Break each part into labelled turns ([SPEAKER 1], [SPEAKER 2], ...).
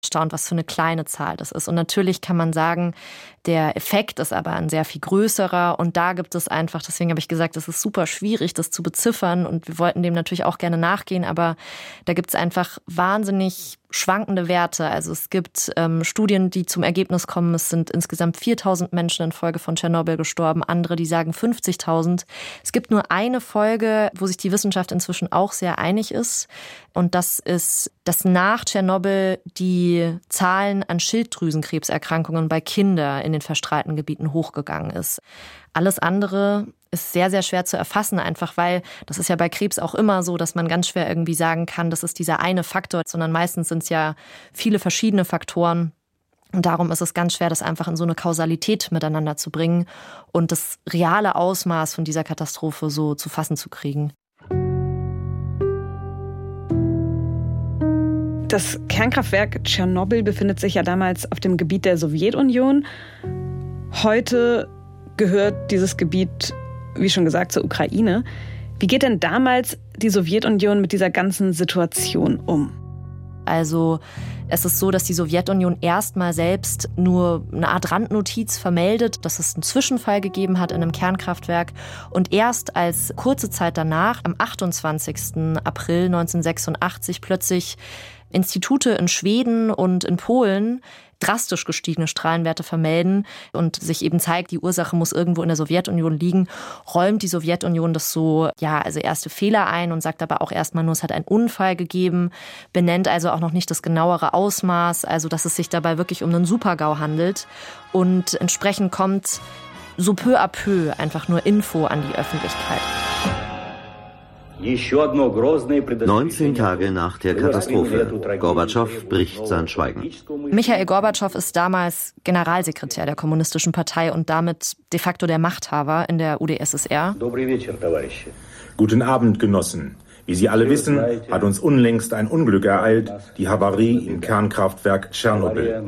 [SPEAKER 1] Staunt, was für eine kleine Zahl das ist. Und natürlich kann man sagen, der Effekt ist aber ein sehr viel größerer. Und da gibt es einfach, deswegen habe ich gesagt, es ist super schwierig, das zu beziffern. Und wir wollten dem natürlich auch gerne nachgehen. Aber da gibt es einfach wahnsinnig schwankende Werte. Also es gibt Studien, die zum Ergebnis kommen, es sind insgesamt 4.000 Menschen infolge von Tschernobyl gestorben. Andere, die sagen 50.000. Es gibt nur eine Folge, wo sich die Wissenschaft inzwischen auch sehr einig ist. Und das ist, dass nach Tschernobyl die Zahlen an Schilddrüsenkrebserkrankungen bei Kindern in den verstrahlten Gebieten hochgegangen ist. Alles andere ist sehr, sehr schwer zu erfassen, einfach weil, das ist ja bei Krebs auch immer so, dass man ganz schwer irgendwie sagen kann, das ist dieser eine Faktor, sondern meistens sind es ja viele verschiedene Faktoren. Und darum ist es ganz schwer, das einfach in so eine Kausalität miteinander zu bringen und das reale Ausmaß von dieser Katastrophe so zu fassen zu kriegen.
[SPEAKER 2] Das Kernkraftwerk Tschernobyl befindet sich ja damals auf dem Gebiet der Sowjetunion. Heute gehört dieses Gebiet, wie schon gesagt, zur Ukraine. Wie geht denn damals die Sowjetunion mit dieser ganzen Situation um?
[SPEAKER 1] Also es ist so, dass die Sowjetunion erstmal selbst nur eine Art Randnotiz vermeldet, dass es einen Zwischenfall gegeben hat in einem Kernkraftwerk. Und erst als kurze Zeit danach, am 28. April 1986, plötzlich Institute in Schweden und in Polen drastisch gestiegene Strahlenwerte vermelden und sich eben zeigt, die Ursache muss irgendwo in der Sowjetunion liegen, räumt die Sowjetunion das so, also erste Fehler ein und sagt aber auch erstmal nur, es hat einen Unfall gegeben, benennt also auch noch nicht das genauere Ausmaß, also dass es sich dabei wirklich um einen Super-GAU handelt. Und entsprechend kommt so peu à peu einfach nur Info an die Öffentlichkeit.
[SPEAKER 3] 19 Tage nach der Katastrophe. Gorbatschow bricht sein Schweigen.
[SPEAKER 1] Michail Gorbatschow ist damals Generalsekretär der Kommunistischen Partei und damit de facto der Machthaber in der UdSSR.
[SPEAKER 4] Guten Abend, Genossen. Wie Sie alle wissen, hat uns unlängst ein Unglück ereilt, die Havarie im Kernkraftwerk Tschernobyl.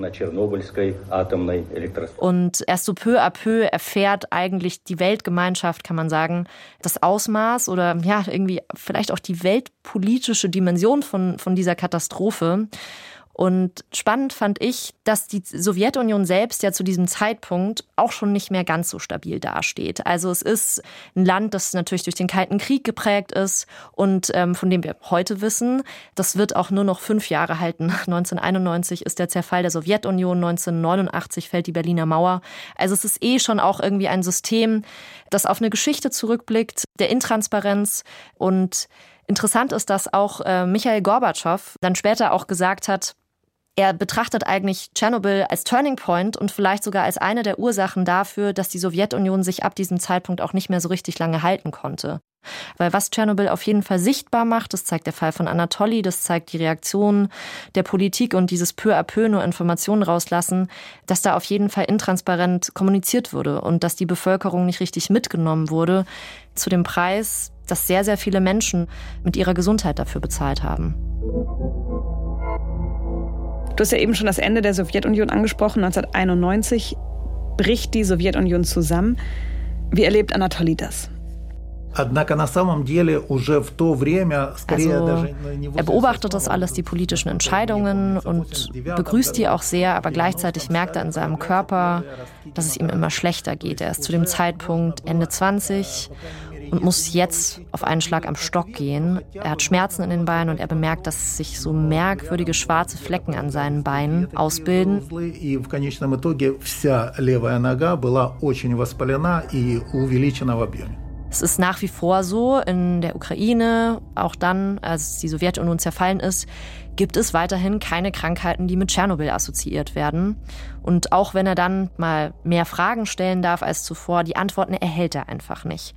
[SPEAKER 1] Und erst so peu à peu erfährt eigentlich die Weltgemeinschaft, kann man sagen, das Ausmaß oder irgendwie vielleicht auch die weltpolitische Dimension von dieser Katastrophe. Und spannend fand ich, dass die Sowjetunion selbst ja zu diesem Zeitpunkt auch schon nicht mehr ganz so stabil dasteht. Also es ist ein Land, das natürlich durch den Kalten Krieg geprägt ist und von dem wir heute wissen, das wird auch nur noch 5 Jahre halten. 1991 ist der Zerfall der Sowjetunion, 1989 fällt die Berliner Mauer. Also es ist schon auch irgendwie ein System, das auf eine Geschichte zurückblickt, der Intransparenz. Und interessant ist, dass auch Michail Gorbatschow dann später auch gesagt hat, er betrachtet eigentlich Tschernobyl als Turning Point und vielleicht sogar als eine der Ursachen dafür, dass die Sowjetunion sich ab diesem Zeitpunkt auch nicht mehr so richtig lange halten konnte. Weil was Tschernobyl auf jeden Fall sichtbar macht, das zeigt der Fall von Anatoli, das zeigt die Reaktion der Politik und dieses peu à peu nur Informationen rauslassen, dass da auf jeden Fall intransparent kommuniziert wurde und dass die Bevölkerung nicht richtig mitgenommen wurde, zu dem Preis, dass sehr, sehr viele Menschen mit ihrer Gesundheit dafür bezahlt haben.
[SPEAKER 2] Du hast ja eben schon das Ende der Sowjetunion angesprochen. 1991 bricht die Sowjetunion zusammen. Wie erlebt Anatoli das?
[SPEAKER 1] Also er beobachtet das alles, die politischen Entscheidungen und begrüßt die auch sehr, aber gleichzeitig merkt er in seinem Körper, dass es ihm immer schlechter geht. Er ist zu dem Zeitpunkt Ende 20 und muss jetzt auf einen Schlag am Stock gehen. Er hat Schmerzen in den Beinen und er bemerkt, dass sich so merkwürdige schwarze Flecken an seinen Beinen ausbilden. Es ist nach wie vor so, in der Ukraine, auch dann, als die Sowjetunion zerfallen ist, gibt es weiterhin keine Krankheiten, die mit Tschernobyl assoziiert werden. Und auch wenn er dann mal mehr Fragen stellen darf als zuvor, die Antworten erhält er einfach nicht.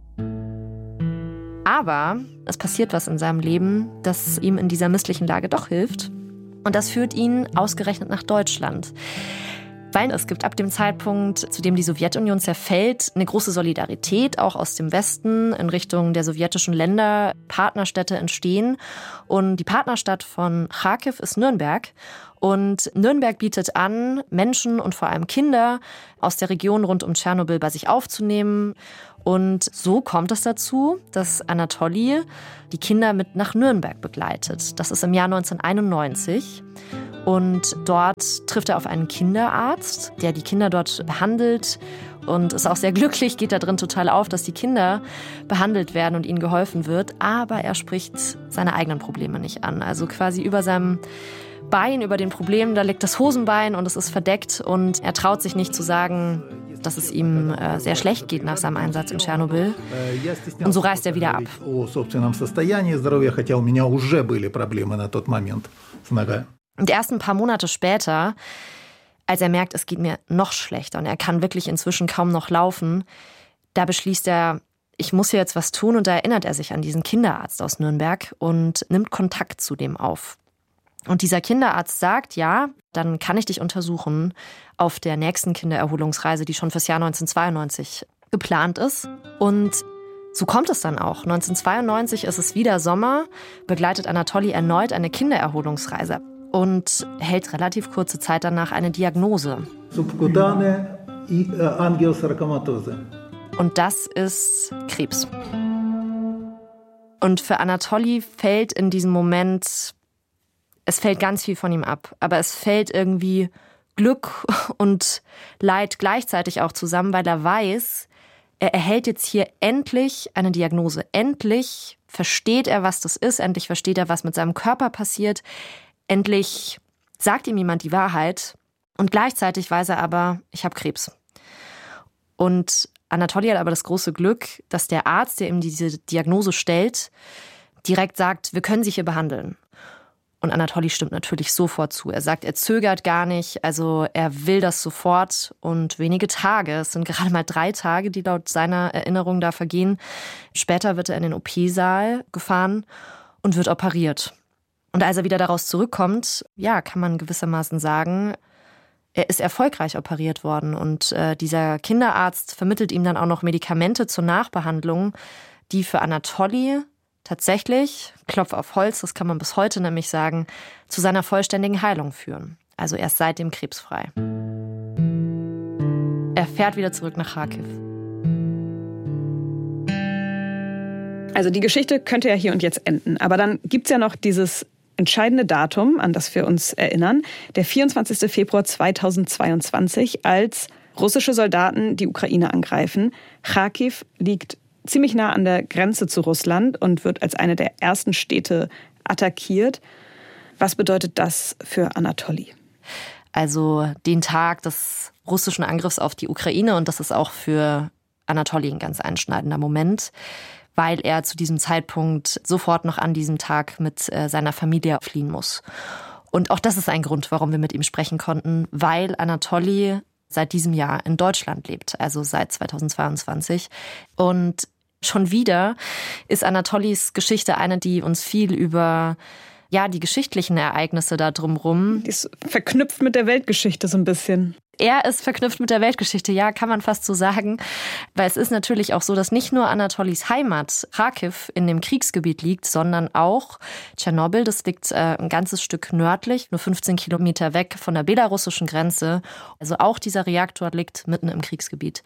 [SPEAKER 1] Aber es passiert was in seinem Leben, das ihm in dieser misslichen Lage doch hilft. Und das führt ihn ausgerechnet nach Deutschland. Weil es gibt ab dem Zeitpunkt, zu dem die Sowjetunion zerfällt, eine große Solidarität auch aus dem Westen in Richtung der sowjetischen Länder. Partnerstädte entstehen und die Partnerstadt von Charkiw ist Nürnberg. Und Nürnberg bietet an, Menschen und vor allem Kinder aus der Region rund um Tschernobyl bei sich aufzunehmen. Und so kommt es dazu, dass Anatoli die Kinder mit nach Nürnberg begleitet. Das ist im Jahr 1991. Und dort trifft er auf einen Kinderarzt, der die Kinder dort behandelt und ist auch sehr glücklich, geht da drin total auf, dass die Kinder behandelt werden und ihnen geholfen wird. Aber er spricht seine eigenen Probleme nicht an. Also quasi über seinem Bein, über den Problemen, da liegt das Hosenbein und es ist verdeckt. Und er traut sich nicht zu sagen, dass es ihm sehr schlecht geht nach seinem Einsatz in Tschernobyl. Und so reist er wieder ab. Und erst ein paar Monate später, als er merkt, es geht mir noch schlechter und er kann wirklich inzwischen kaum noch laufen, da beschließt er, ich muss hier jetzt was tun. Und da erinnert er sich an diesen Kinderarzt aus Nürnberg und nimmt Kontakt zu dem auf. Und dieser Kinderarzt sagt, ja, dann kann ich dich untersuchen auf der nächsten Kindererholungsreise, die schon fürs Jahr 1992 geplant ist. Und so kommt es dann auch. 1992 ist es wieder Sommer, begleitet Anatoli erneut eine Kindererholungsreise und hält relativ kurze Zeit danach eine Diagnose.
[SPEAKER 5] Subkutane Angiosarkomatose.
[SPEAKER 1] Und das ist Krebs. Und für Anatoli fällt in diesem Moment, es fällt ganz viel von ihm ab, aber es fällt irgendwie Glück und Leid gleichzeitig auch zusammen, weil er weiß, er erhält jetzt hier endlich eine Diagnose. Endlich versteht er, was das ist. Endlich versteht er, was mit seinem Körper passiert. Endlich sagt ihm jemand die Wahrheit. Und gleichzeitig weiß er aber, ich habe Krebs. Und Anatoli hat aber das große Glück, dass der Arzt, der ihm diese Diagnose stellt, direkt sagt, wir können Sie hier behandeln. Und Anatoli stimmt natürlich sofort zu. Er sagt, er zögert gar nicht, also er will das sofort. Und wenige Tage, es sind gerade mal 3 Tage, die laut seiner Erinnerung da vergehen. Später wird er in den OP-Saal gefahren und wird operiert. Und als er wieder daraus zurückkommt, ja, kann man gewissermaßen sagen, er ist erfolgreich operiert worden. Und dieser Kinderarzt vermittelt ihm dann auch noch Medikamente zur Nachbehandlung, die für Anatoli tatsächlich, Klopf auf Holz, das kann man bis heute nämlich sagen, zu seiner vollständigen Heilung führen. Also er ist seitdem krebsfrei. Er fährt wieder zurück nach Kharkiv.
[SPEAKER 2] Also die Geschichte könnte ja hier und jetzt enden. Aber dann gibt es ja noch dieses entscheidende Datum, an das wir uns erinnern, der 24. Februar 2022, als russische Soldaten die Ukraine angreifen. Kharkiv liegt ziemlich nah an der Grenze zu Russland und wird als eine der ersten Städte attackiert. Was bedeutet das für Anatoli?
[SPEAKER 1] Also den Tag des russischen Angriffs auf die Ukraine, und das ist auch für Anatoli ein ganz einschneidender Moment, weil er zu diesem Zeitpunkt sofort noch an diesem Tag mit seiner Familie fliehen muss. Und auch das ist ein Grund, warum wir mit ihm sprechen konnten, weil Anatoli seit diesem Jahr in Deutschland lebt, also seit 2022. Und schon wieder ist Anatolis Geschichte eine, die uns viel über die geschichtlichen Ereignisse da drumherum.
[SPEAKER 2] Die ist verknüpft mit der Weltgeschichte so ein bisschen.
[SPEAKER 1] Er ist verknüpft mit der Weltgeschichte, ja, kann man fast so sagen. Weil es ist natürlich auch so, dass nicht nur Anatolis Heimat, Kharkiv, in dem Kriegsgebiet liegt, sondern auch Tschernobyl. Das liegt ein ganzes Stück nördlich, nur 15 Kilometer weg von der belarussischen Grenze. Also auch dieser Reaktor liegt mitten im Kriegsgebiet.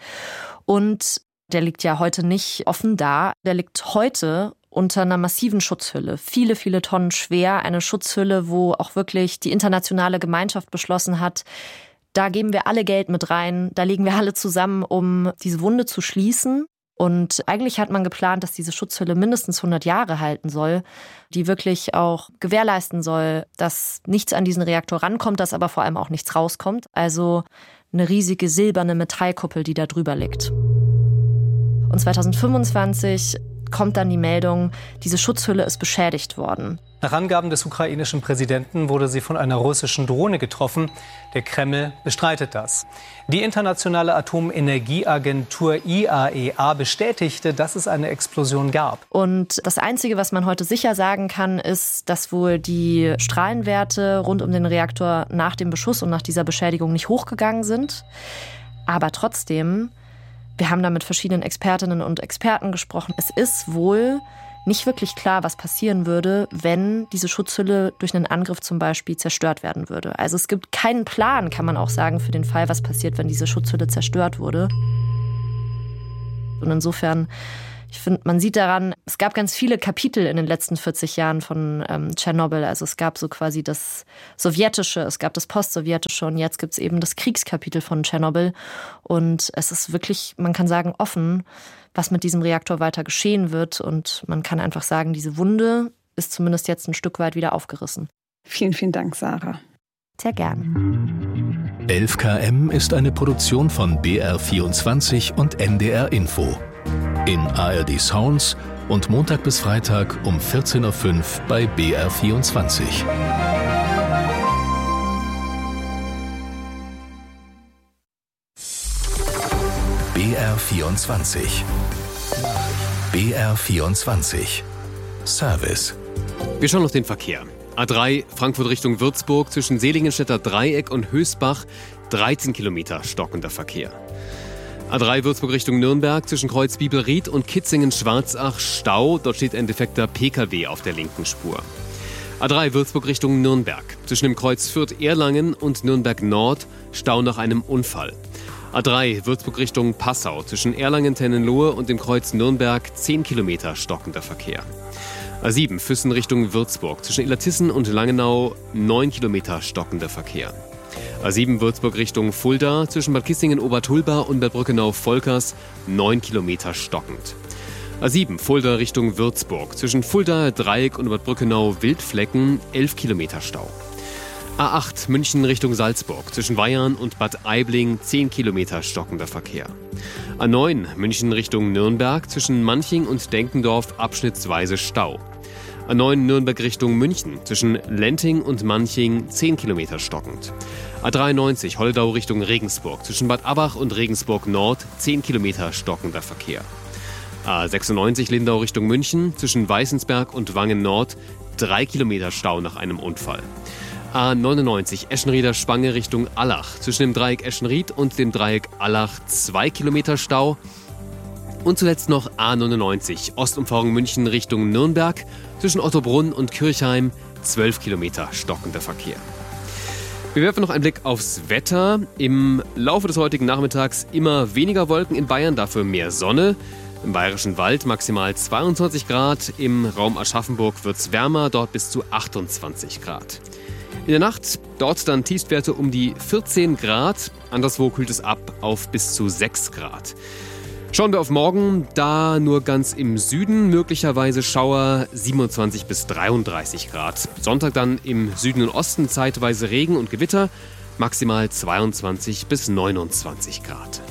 [SPEAKER 1] Und der liegt ja heute nicht offen da. Der liegt heute unter einer massiven Schutzhülle. Viele, viele Tonnen schwer. Eine Schutzhülle, wo auch wirklich die internationale Gemeinschaft beschlossen hat, da geben wir alle Geld mit rein, da legen wir alle zusammen, um diese Wunde zu schließen. Und eigentlich hat man geplant, dass diese Schutzhülle mindestens 100 Jahre halten soll, die wirklich auch gewährleisten soll, dass nichts an diesen Reaktor rankommt, dass aber vor allem auch nichts rauskommt. Also eine riesige silberne Metallkuppel, die da drüber liegt. Und 2025 kommt dann die Meldung, diese Schutzhülle ist beschädigt worden.
[SPEAKER 6] Nach Angaben des ukrainischen Präsidenten wurde sie von einer russischen Drohne getroffen. Der Kreml bestreitet das. Die internationale Atomenergieagentur IAEA bestätigte, dass es eine Explosion gab.
[SPEAKER 1] Und das Einzige, was man heute sicher sagen kann, ist, dass wohl die Strahlenwerte rund um den Reaktor nach dem Beschuss und nach dieser Beschädigung nicht hochgegangen sind. Aber trotzdem, wir haben da mit verschiedenen Expertinnen und Experten gesprochen. Es ist wohl nicht wirklich klar, was passieren würde, wenn diese Schutzhülle durch einen Angriff zum Beispiel zerstört werden würde. Also es gibt keinen Plan, kann man auch sagen, für den Fall, was passiert, wenn diese Schutzhülle zerstört wurde. Und insofern, Ich finde, man sieht daran, es gab ganz viele Kapitel in den letzten 40 Jahren von Tschernobyl. Also es gab so quasi das Sowjetische, es gab das Postsowjetische und jetzt gibt es eben das Kriegskapitel von Tschernobyl. Und es ist wirklich, man kann sagen, offen, was mit diesem Reaktor weiter geschehen wird. Und man kann einfach sagen, diese Wunde ist zumindest jetzt ein Stück weit wieder aufgerissen.
[SPEAKER 2] Vielen, vielen Dank, Sarah.
[SPEAKER 1] Sehr gern.
[SPEAKER 7] 11 km ist eine Produktion von BR24 und NDR Info. In ARD Sounds und Montag bis Freitag um 14.05 Uhr bei BR24. BR24. BR24. Service.
[SPEAKER 8] Wir schauen auf den Verkehr. A3 Frankfurt Richtung Würzburg zwischen Seligenstädter Dreieck und Höchstbach 13 Kilometer stockender Verkehr. A3 Würzburg Richtung Nürnberg zwischen Kreuz Bibelried und Kitzingen-Schwarzach Stau. Dort steht ein defekter Pkw auf der linken Spur. A3 Würzburg Richtung Nürnberg zwischen dem Kreuz Fürth-Erlangen und Nürnberg Nord Stau nach einem Unfall. A3 Würzburg Richtung Passau zwischen Erlangen-Tennenlohe und dem Kreuz Nürnberg 10 Kilometer stockender Verkehr. A7 Füssen Richtung Würzburg zwischen Illertissen und Langenau 9 Kilometer stockender Verkehr. A7 Würzburg Richtung Fulda zwischen Bad Kissingen-Obertulba und Bad Brückenau-Volkers 9 Kilometer stockend. A7 Fulda Richtung Würzburg zwischen Fulda, Dreieck und Bad Brückenau-Wildflecken 11 Kilometer Stau. A8 München Richtung Salzburg zwischen Weyarn und Bad Aibling 10 Kilometer stockender Verkehr. A9 München Richtung Nürnberg zwischen Manching und Denkendorf abschnittsweise Stau. A9 Nürnberg Richtung München zwischen Lenting und Manching 10 Kilometer stockend. A93 Holledau Richtung Regensburg zwischen Bad Abbach und Regensburg Nord 10 Kilometer stockender Verkehr. A96 Lindau Richtung München zwischen Weißensberg und Wangen Nord 3 Kilometer Stau nach einem Unfall. A99 Eschenrieder Spange Richtung Allach zwischen dem Dreieck Eschenried und dem Dreieck Allach 2 Kilometer Stau. Und zuletzt noch A99 Ostumfahrung München Richtung Nürnberg zwischen Ottobrunn und Kirchheim 12 Kilometer stockender Verkehr. Wir werfen noch einen Blick aufs Wetter. Im Laufe des heutigen Nachmittags immer weniger Wolken in Bayern, dafür mehr Sonne. Im Bayerischen Wald maximal 22 Grad, im Raum Aschaffenburg wird es wärmer, dort bis zu 28 Grad. In der Nacht dort dann Tiefstwerte um die 14 Grad, anderswo kühlt es ab auf bis zu 6 Grad. Schauen wir auf morgen, da nur ganz im Süden möglicherweise Schauer 27 bis 33 Grad. Sonntag dann im Süden und Osten zeitweise Regen und Gewitter, maximal 22 bis 29 Grad.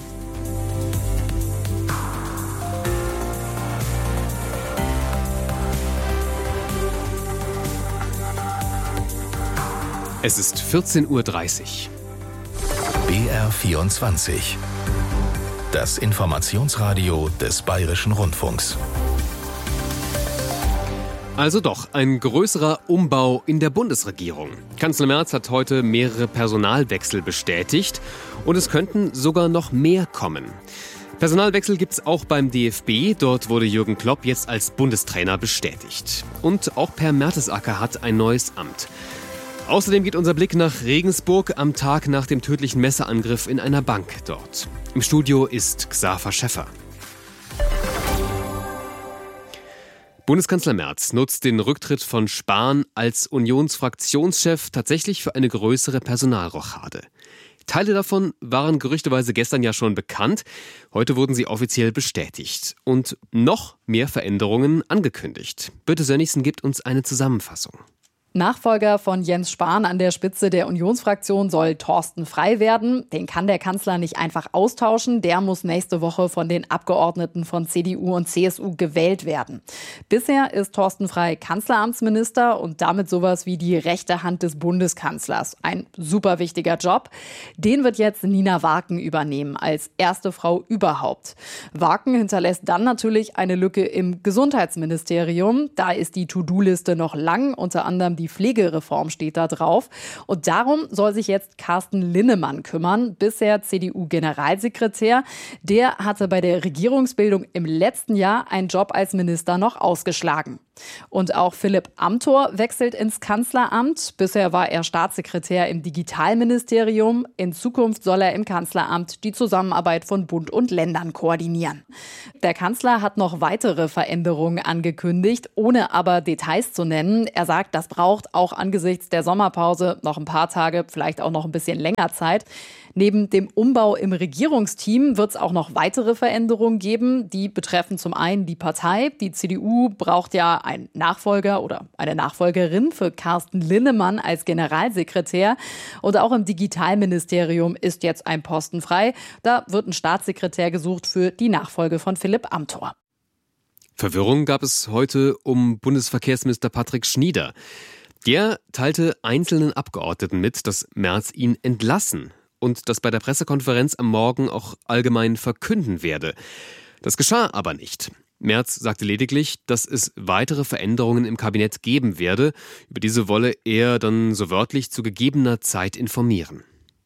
[SPEAKER 8] Es ist 14.30 Uhr.
[SPEAKER 7] BR24. Das Informationsradio des Bayerischen Rundfunks.
[SPEAKER 8] Also doch, ein größerer Umbau in der Bundesregierung. Kanzler Merz hat heute mehrere Personalwechsel bestätigt und es könnten sogar noch mehr kommen. Personalwechsel gibt es auch beim DFB. Dort wurde Jürgen Klopp jetzt als Bundestrainer bestätigt. Und auch Per Mertesacker hat ein neues Amt. Außerdem geht unser Blick nach Regensburg am Tag nach dem tödlichen Messerangriff in einer Bank dort. Im Studio ist Xaver Schäffer. Bundeskanzler Merz nutzt den Rücktritt von Spahn als Unionsfraktionschef tatsächlich für eine größere Personalrochade. Teile davon waren gerüchteweise gestern ja schon bekannt. Heute wurden sie offiziell bestätigt. Und noch mehr Veränderungen angekündigt. Birte Sönnigsen gibt uns eine Zusammenfassung.
[SPEAKER 9] Nachfolger von Jens Spahn an der Spitze der Unionsfraktion soll Thorsten Frey werden. Den kann der Kanzler nicht einfach austauschen. Der muss nächste Woche von den Abgeordneten von CDU und CSU gewählt werden. Bisher ist Thorsten Frey Kanzleramtsminister und damit sowas wie die rechte Hand des Bundeskanzlers. Ein super wichtiger Job. Den wird jetzt Nina Warken übernehmen, als erste Frau überhaupt. Warken hinterlässt dann natürlich eine Lücke im Gesundheitsministerium. Da ist die To-Do-Liste noch lang, unter anderem die Pflegereform steht da drauf. Und darum soll sich jetzt Carsten Linnemann kümmern, bisher CDU-Generalsekretär. Der hatte bei der Regierungsbildung im letzten Jahr einen Job als Minister noch ausgeschlagen. Und auch Philipp Amthor wechselt ins Kanzleramt. Bisher war er Staatssekretär im Digitalministerium. In Zukunft soll er im Kanzleramt die Zusammenarbeit von Bund und Ländern koordinieren. Der Kanzler hat noch weitere Veränderungen angekündigt, ohne aber Details zu nennen. Er sagt, das braucht auch angesichts der Sommerpause noch ein paar Tage, vielleicht auch noch ein bisschen länger Zeit. Neben dem Umbau im Regierungsteam wird es auch noch weitere Veränderungen geben. Die betreffen zum einen die Partei. Die CDU braucht ja einen Nachfolger oder eine Nachfolgerin für Carsten Linnemann als Generalsekretär. Und auch im Digitalministerium ist jetzt ein Posten frei. Da wird ein Staatssekretär gesucht für die Nachfolge von Philipp Amthor.
[SPEAKER 8] Verwirrung gab es heute um Bundesverkehrsminister Patrick Schnieder. Der teilte einzelnen Abgeordneten mit, dass Merz ihn entlassen und das bei der Pressekonferenz am Morgen auch allgemein verkünden werde. Das geschah aber nicht. Merz sagte lediglich, dass es weitere Veränderungen im Kabinett geben werde. Über diese wolle er dann so wörtlich zu gegebener Zeit informieren.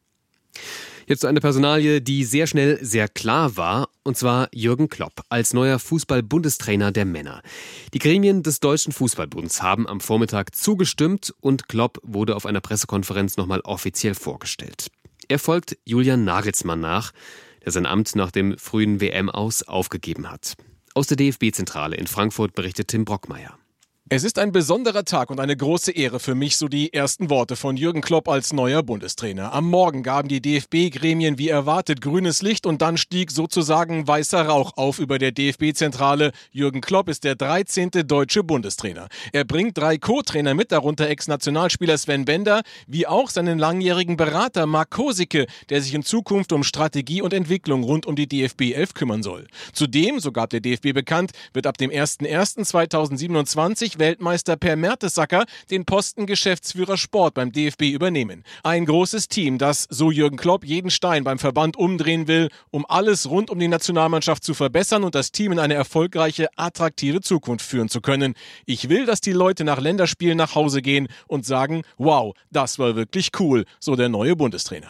[SPEAKER 8] Jetzt zu einer Personalie, die sehr schnell sehr klar war, und zwar Jürgen Klopp als neuer Fußball-Bundestrainer der Männer. Die Gremien des Deutschen Fußballbunds haben am Vormittag zugestimmt und Klopp wurde auf einer Pressekonferenz nochmal offiziell vorgestellt. Er folgt Julian Nagelsmann nach, der sein Amt nach dem frühen WM-Aus aufgegeben hat. Aus der DFB-Zentrale in Frankfurt berichtet Tim Brockmeier.
[SPEAKER 10] Es ist ein besonderer Tag und eine große Ehre für mich, so die ersten Worte von Jürgen Klopp als neuer Bundestrainer. Am Morgen gaben die DFB-Gremien wie erwartet grünes Licht und dann stieg sozusagen weißer Rauch auf über der DFB-Zentrale. Jürgen Klopp ist der 13. deutsche Bundestrainer. Er bringt 3 Co-Trainer mit, darunter Ex-Nationalspieler Sven Bender, wie auch seinen langjährigen Berater Marc Kosicke, der sich in Zukunft um Strategie und Entwicklung rund um die DFB 11 kümmern soll. Zudem, so gab der DFB bekannt, wird ab dem 01.01.2027 Weltmeister Per Mertesacker den Posten Geschäftsführer Sport beim DFB übernehmen. Ein großes Team, das, so Jürgen Klopp, jeden Stein beim Verband umdrehen will, um alles rund um die Nationalmannschaft zu verbessern und das Team in eine erfolgreiche, attraktive Zukunft führen zu können. Ich will, dass die Leute nach Länderspielen nach Hause gehen und sagen, wow, das war wirklich cool, so der neue Bundestrainer.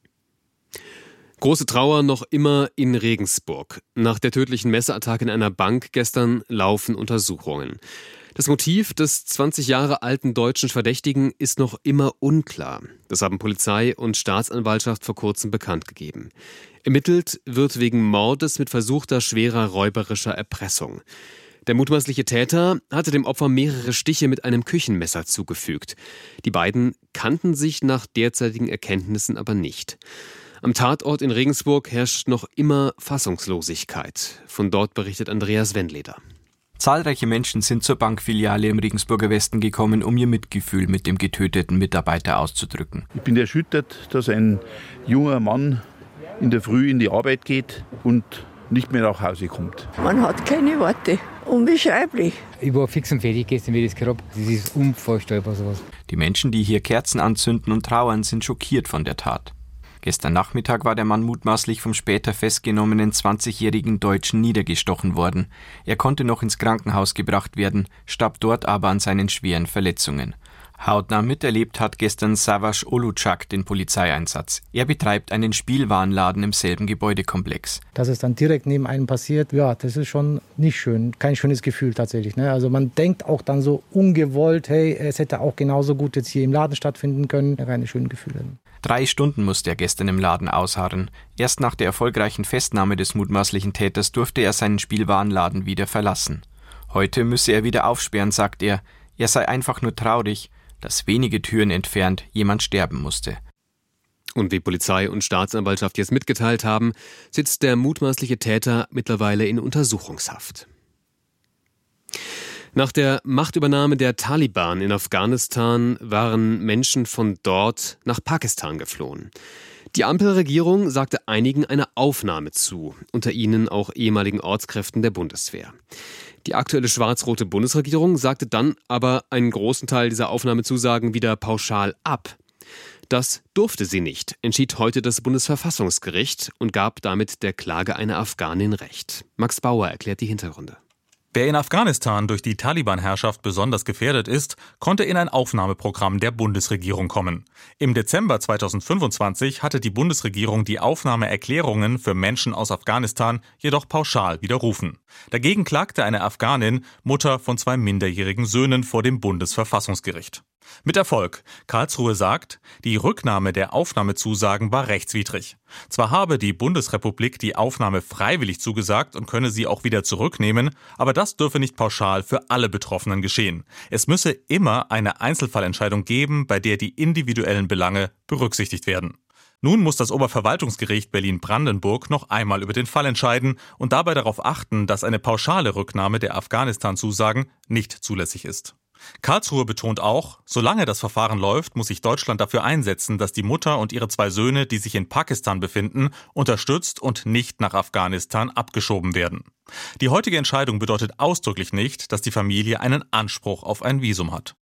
[SPEAKER 8] Große Trauer noch immer in Regensburg. Nach der tödlichen Messerattacke in einer Bank gestern laufen Untersuchungen. Das Motiv des 20 Jahre alten deutschen Verdächtigen ist noch immer unklar. Das haben Polizei und Staatsanwaltschaft vor kurzem bekannt gegeben. Ermittelt wird wegen Mordes mit versuchter schwerer räuberischer Erpressung. Der mutmaßliche Täter hatte dem Opfer mehrere Stiche mit einem Küchenmesser zugefügt. Die beiden kannten sich nach derzeitigen Erkenntnissen aber nicht. Am Tatort in Regensburg herrscht noch immer Fassungslosigkeit. Von dort berichtet Andreas Wendleder.
[SPEAKER 11] Zahlreiche Menschen sind zur Bankfiliale im Regensburger Westen gekommen, um ihr Mitgefühl mit dem getöteten Mitarbeiter auszudrücken.
[SPEAKER 12] Ich bin erschüttert, dass ein junger Mann in der Früh in die Arbeit geht und nicht mehr nach Hause kommt.
[SPEAKER 13] Man hat keine Worte. Unbeschreiblich.
[SPEAKER 14] Ich war fix und fertig gestern, wie das gehabt. Das ist unvorstellbar sowas.
[SPEAKER 11] Die Menschen, die hier Kerzen anzünden und trauern, sind schockiert von der Tat. Gestern Nachmittag war der Mann mutmaßlich vom später festgenommenen 20-jährigen Deutschen niedergestochen worden. Er konnte noch ins Krankenhaus gebracht werden, starb dort aber an seinen schweren Verletzungen. Hautnah miterlebt hat gestern Savas Olucak den Polizeieinsatz. Er betreibt einen Spielwarenladen im selben Gebäudekomplex.
[SPEAKER 15] Dass es dann direkt neben einem passiert, ja, das ist schon nicht schön. Kein schönes Gefühl tatsächlich. Ne? Also man denkt auch dann so ungewollt, hey, es hätte auch genauso gut jetzt hier im Laden stattfinden können. Keine schönen Gefühle.
[SPEAKER 11] 3 Stunden musste er gestern im Laden ausharren. Erst nach der erfolgreichen Festnahme des mutmaßlichen Täters durfte er seinen Spielwarenladen wieder verlassen. Heute müsse er wieder aufsperren, sagt er. Er sei einfach nur traurig, dass wenige Türen entfernt jemand sterben musste.
[SPEAKER 8] Und wie Polizei und Staatsanwaltschaft jetzt mitgeteilt haben, sitzt der mutmaßliche Täter mittlerweile in Untersuchungshaft. Nach der Machtübernahme der Taliban in Afghanistan waren Menschen von dort nach Pakistan geflohen. Die Ampelregierung sagte einigen eine Aufnahme zu, unter ihnen auch ehemaligen Ortskräften der Bundeswehr. Die aktuelle schwarz-rote Bundesregierung sagte dann aber einen großen Teil dieser Aufnahmezusagen wieder pauschal ab. Das durfte sie nicht, entschied heute das Bundesverfassungsgericht und gab damit der Klage einer Afghanin Recht. Max Bauer erklärt die Hintergründe.
[SPEAKER 16] Wer in Afghanistan durch die Taliban-Herrschaft besonders gefährdet ist, konnte in ein Aufnahmeprogramm der Bundesregierung kommen. Im Dezember 2025 hatte die Bundesregierung die Aufnahmeerklärungen für Menschen aus Afghanistan jedoch pauschal widerrufen. Dagegen klagte eine Afghanin, Mutter von 2 minderjährigen Söhnen, vor dem Bundesverfassungsgericht. Mit Erfolg. Karlsruhe sagt, die Rücknahme der Aufnahmezusagen war rechtswidrig. Zwar habe die Bundesrepublik die Aufnahme freiwillig zugesagt und könne sie auch wieder zurücknehmen, aber das dürfe nicht pauschal für alle Betroffenen geschehen. Es müsse immer eine Einzelfallentscheidung geben, bei der die individuellen Belange berücksichtigt werden. Nun muss das Oberverwaltungsgericht Berlin-Brandenburg noch einmal über den Fall entscheiden und dabei darauf achten, dass eine pauschale Rücknahme der Afghanistan-Zusagen nicht zulässig ist. Karlsruhe betont auch, solange das Verfahren läuft, muss sich Deutschland dafür einsetzen, dass die Mutter und ihre 2 Söhne, die sich in Pakistan befinden, unterstützt und nicht nach Afghanistan abgeschoben werden. Die heutige Entscheidung bedeutet ausdrücklich nicht, dass die Familie einen Anspruch auf ein Visum hat.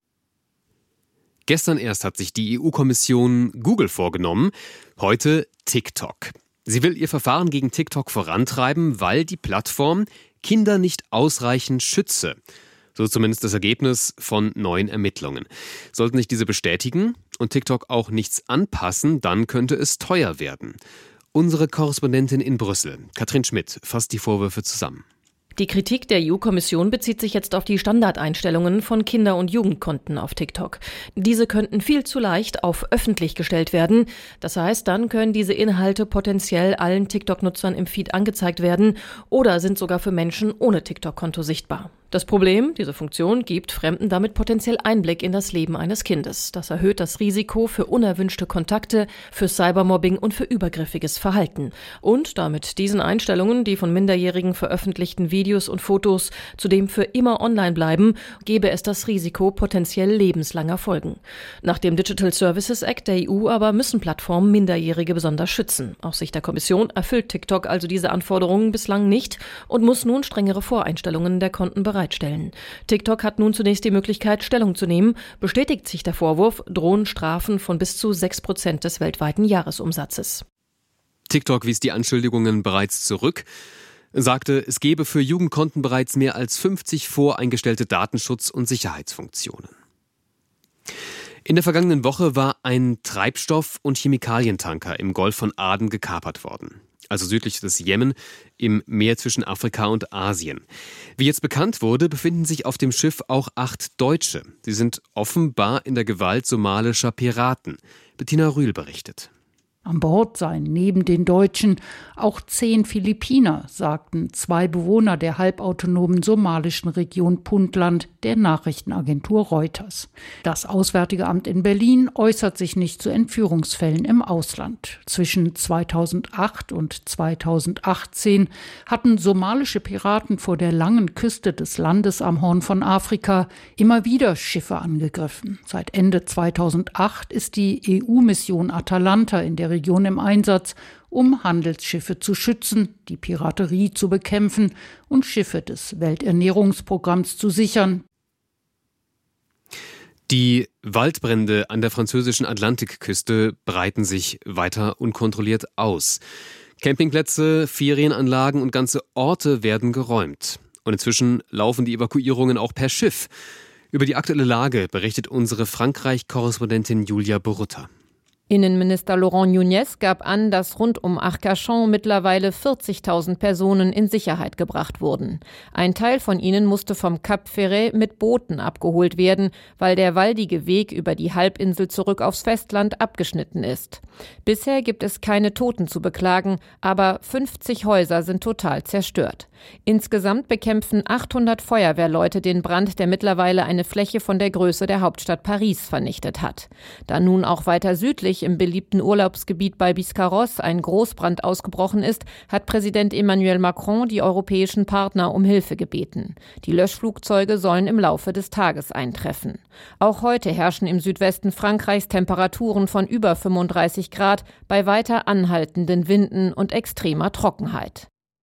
[SPEAKER 8] Gestern erst hat sich die EU-Kommission Google vorgenommen, heute TikTok. Sie will ihr Verfahren gegen TikTok vorantreiben, weil die Plattform Kinder nicht ausreichend schütze. So zumindest das Ergebnis von neuen Ermittlungen. Sollten sich diese bestätigen und TikTok auch nichts anpassen, dann könnte es teuer werden. Unsere Korrespondentin in Brüssel, Katrin Schmidt, fasst die Vorwürfe zusammen.
[SPEAKER 17] Die Kritik der EU-Kommission bezieht sich jetzt auf die Standardeinstellungen von Kinder- und Jugendkonten auf TikTok. Diese könnten viel zu leicht auf öffentlich gestellt werden. Das heißt, dann können diese Inhalte potenziell allen TikTok-Nutzern im Feed angezeigt werden oder sind sogar für Menschen ohne TikTok-Konto sichtbar. Das Problem, diese Funktion gibt Fremden damit potenziell Einblick in das Leben eines Kindes. Das erhöht das Risiko für unerwünschte Kontakte, für Cybermobbing und für übergriffiges Verhalten. Und damit diesen Einstellungen, die von Minderjährigen veröffentlichten Videos und Fotos zudem für immer online bleiben, gäbe es das Risiko potenziell lebenslanger Folgen. Nach dem Digital Services Act der EU aber müssen Plattformen Minderjährige besonders schützen. Aus Sicht der Kommission erfüllt TikTok also diese Anforderungen bislang nicht und muss nun strengere Voreinstellungen der Konten bereitstellen. TikTok hat nun zunächst die Möglichkeit, Stellung zu nehmen. Bestätigt sich der Vorwurf, drohen Strafen von bis zu 6% des weltweiten Jahresumsatzes.
[SPEAKER 8] TikTok wies die Anschuldigungen bereits zurück, sagte, es gebe für Jugendkonten bereits mehr als 50 voreingestellte Datenschutz- und Sicherheitsfunktionen. In der vergangenen Woche war ein Treibstoff- und Chemikalientanker im Golf von Aden gekapert worden. Also südlich des Jemen, im Meer zwischen Afrika und Asien. Wie jetzt bekannt wurde, befinden sich auf dem Schiff auch 8 Deutsche. Sie sind offenbar in der Gewalt somalischer Piraten. Bettina Rühl berichtet.
[SPEAKER 18] An Bord seien neben den Deutschen auch 10 Philippiner, sagten 2 Bewohner der halbautonomen somalischen Region Puntland der Nachrichtenagentur Reuters. Das Auswärtige Amt in Berlin äußert sich nicht zu Entführungsfällen im Ausland. Zwischen 2008 und 2018 hatten somalische Piraten vor der langen Küste des Landes am Horn von Afrika immer wieder Schiffe angegriffen. Seit Ende 2008 ist die EU-Mission Atalanta in der Region im Einsatz, um Handelsschiffe zu schützen, die Piraterie zu bekämpfen und Schiffe des Welternährungsprogramms zu sichern.
[SPEAKER 8] Die Waldbrände an der französischen Atlantikküste breiten sich weiter unkontrolliert aus. Campingplätze, Ferienanlagen und ganze Orte werden geräumt. Und inzwischen laufen die Evakuierungen auch per Schiff. Über die aktuelle Lage berichtet unsere Frankreich-Korrespondentin Julia Borutta.
[SPEAKER 19] Innenminister Laurent Nunez gab an, dass rund um Arcachon mittlerweile 40.000 Personen in Sicherheit gebracht wurden. Ein Teil von ihnen musste vom Cap Ferret mit Booten abgeholt werden, weil der waldige Weg über die Halbinsel zurück aufs Festland abgeschnitten ist. Bisher gibt es keine Toten zu beklagen, aber 50 Häuser sind total zerstört. Insgesamt bekämpfen 800 Feuerwehrleute den Brand, der mittlerweile eine Fläche von der Größe der Hauptstadt Paris vernichtet hat. Da nun auch weiter südlich im beliebten Urlaubsgebiet bei Biscarrosse ein Großbrand ausgebrochen ist, hat Präsident Emmanuel Macron die europäischen Partner um Hilfe gebeten. Die Löschflugzeuge sollen im Laufe des Tages eintreffen. Auch heute herrschen im Südwesten Frankreichs Temperaturen von über 35 Grad bei weiter anhaltenden Winden und extremer Trockenheit.